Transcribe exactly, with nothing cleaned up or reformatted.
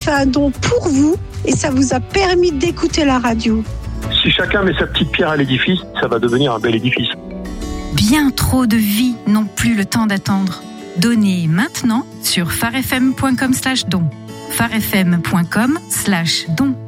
fait un don pour vous et ça vous a permis d'écouter la radio. Si chacun met sa petite pierre à l'édifice, ça va devenir un bel édifice. Bien trop de vies n'ont plus le temps d'attendre. Donnez maintenant sur farfm point com slash don. farfm point com slash don.